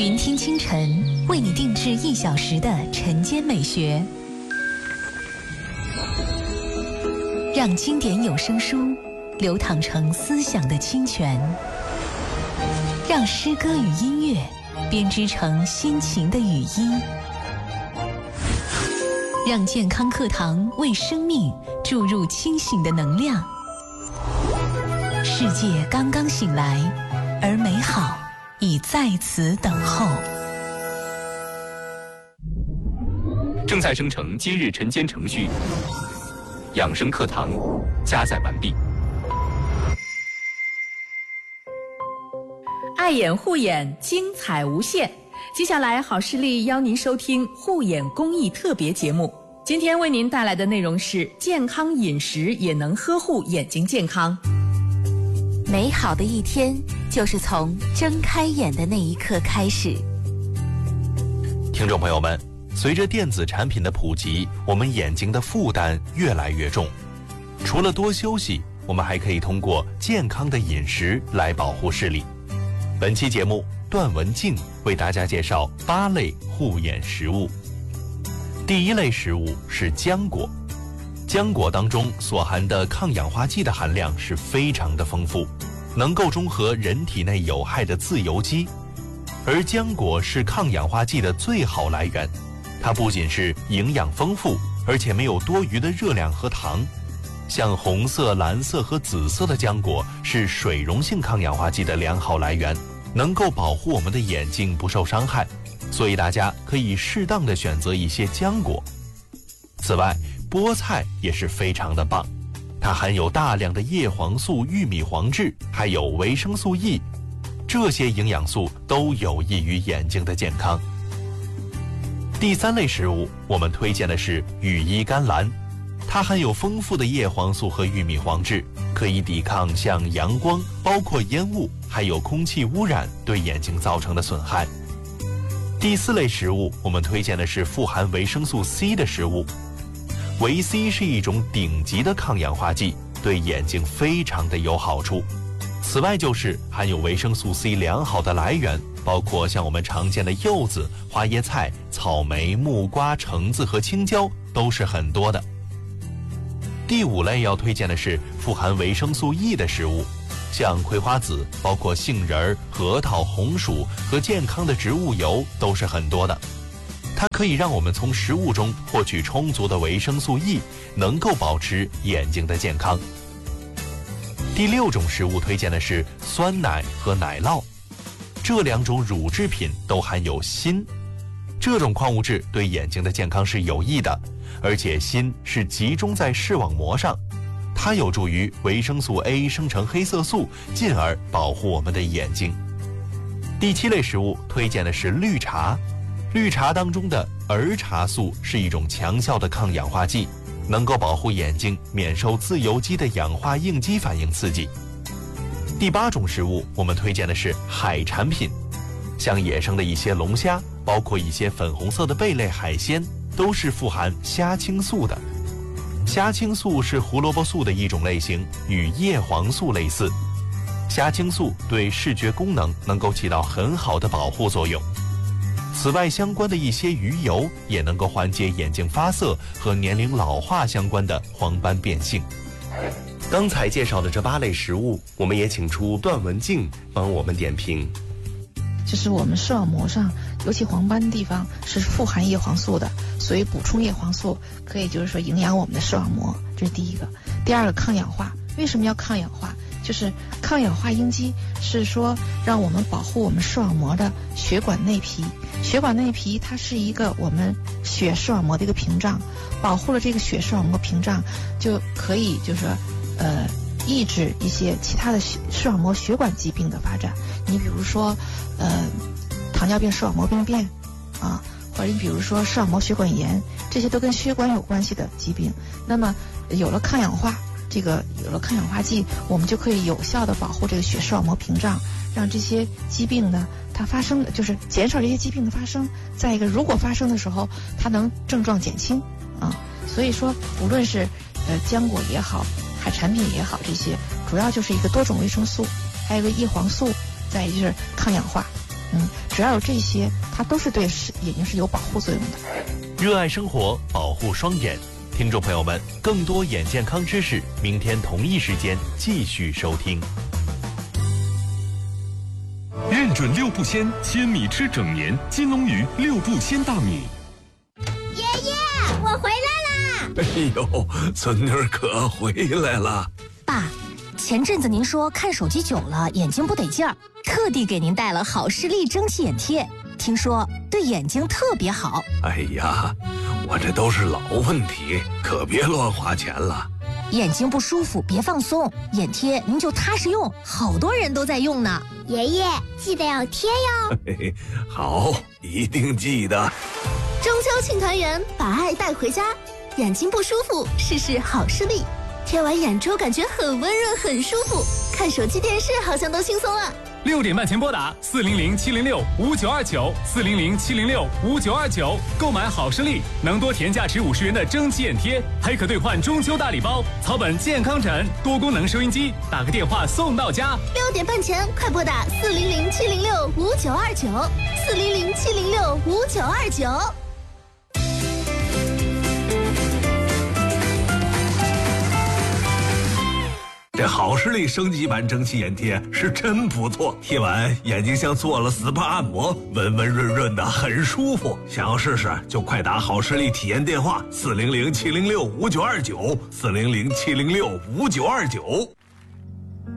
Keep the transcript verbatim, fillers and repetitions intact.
云听清晨为你定制一小时的晨间美学，让经典有声书流淌成思想的清泉，让诗歌与音乐编织成心情的语音，让健康课堂为生命注入清醒的能量。世界刚刚醒来，而美好已在此等候。 正在生成今日晨间程序，养生课堂加载完毕。 爱眼护眼，精彩无限。接下来，好视力邀您收听护眼公益特别节目。今天为您带来的内容是：健康饮食也能呵护眼睛健康。 美好的一天就是从睁开眼的那一刻开始。 听众朋友们，随着电子产品的普及，我们眼睛的负担越来越重。除了多休息，我们还可以通过健康的饮食来保护视力。本期节目，段文静为大家介绍八类护眼食物。第一类食物是浆果。浆果当中所含的抗氧化剂的含量是非常的丰富，能够中和人体内有害的自由基。而浆果是抗氧化剂的最好来源，它不仅是营养丰富，而且没有多余的热量和糖。像红色、蓝色和紫色的浆果是水溶性抗氧化剂的良好来源，能够保护我们的眼睛不受伤害，所以大家可以适当的选择一些浆果。此外，菠菜也是非常的棒，它含有大量的叶黄素、玉米黄质，还有维生素 E， 这些营养素都有益于眼睛的健康。第三类食物，我们推荐的是羽衣甘蓝，它含有丰富的叶黄素和玉米黄质，可以抵抗像阳光、包括烟雾还有空气污染对眼睛造成的损害。第四类食物，我们推荐的是富含维生素 C 的食物。维 C 是一种顶级的抗氧化剂，对眼睛非常的有好处。此外就是含有维生素 C 良好的来源，包括像我们常见的柚子、花椰菜、草莓、木瓜、橙子和青椒都是很多的。第五类要推荐的是富含维生素 E 的食物，像葵花籽，包括杏仁、核桃、红薯和健康的植物油都是很多的。它可以让我们从食物中获取充足的维生素 E， 能够保持眼睛的健康。第六种食物推荐的是酸奶和奶酪，这两种乳制品都含有锌，这种矿物质对眼睛的健康是有益的，而且锌是集中在视网膜上，它有助于维生素 A 生成黑色素，进而保护我们的眼睛。第七类食物推荐的是绿茶。绿茶当中的儿茶素是一种强效的抗氧化剂，能够保护眼睛免受自由基的氧化应激反应刺激。第八种食物，我们推荐的是海产品，像野生的一些龙虾，包括一些粉红色的贝类海鲜，都是富含虾青素的。虾青素是胡萝卜素的一种类型，与叶黄素类似。虾青素对视觉功能能够起到很好的保护作用。此外，相关的一些鱼油也能够缓解眼睛发色和年龄老化相关的黄斑变性。 刚才介绍的这八类食物，我们也请出段文静帮我们点评。 就是我们视网膜上，尤其黄斑的地方是富含叶黄素的，所以补充叶黄素可以就是说营养我们的视网膜，这是第一个。第二个，抗氧化。为什么要抗氧化？就是抗氧化应激是说让我们保护我们视网膜的血管内皮。血管内皮它是一个我们血视网膜的一个屏障，保护了这个血视网膜屏障，就可以就是说呃抑制一些其他的视网膜血管疾病的发展。你比如说呃糖尿病视网膜病变啊，或者你比如说视网膜血管炎，这些都跟血管有关系的疾病。那么有了抗氧化，这个有了抗氧化剂，我们就可以有效的保护这个血视网膜屏障，让这些疾病呢它发生的就是减少这些疾病的发生。再一个，如果发生的时候，它能症状减轻啊。所以说，无论是呃浆果也好，海产品也好，这些主要就是一个多种维生素，还有一个叶黄素，再一个就是抗氧化。 嗯，只要有这些，它都是对眼睛是有保护作用的。 热爱生活，保护双眼。听众朋友们，更多眼健康知识，明天同一时间继续收听。 认准六步鲜，千米吃整年，金龙鱼六步鲜大米。 爷爷，我回来啦！ 哎呦，孙女儿可回来了。 爸，前阵子您说看手机久了眼睛不得劲儿，特地给您带了好视力蒸汽眼贴，听说对眼睛特别好。 哎呀，我这都是老问题，可别乱花钱了。 眼睛不舒服别放松，眼贴您就踏实用，好多人都在用呢。 爷爷记得要贴哟。 嘿嘿，好，一定记得。 中秋庆团圆，把爱带回家。眼睛不舒服，试试好视力，贴完眼周感觉很温润，很舒服。看手机电视好像都轻松啊。 六点半前拨打四零零七零六五九二九四零零七零六五九二九，购买好视力能多填价值五十元的蒸汽眼贴，还可兑换中秋大礼包，草本健康枕、多功能收音机，打个电话送到家。 六点半前快拨打四零零七零六五九二九四零零七零六五九二九。 这好视力升级版蒸汽眼贴是真不错，贴完眼睛像做了 S P A 按摩，温温润润的，很舒服。想要试试就快打好视力体验电话四零零七零六五九二九四零零七零六五九二九。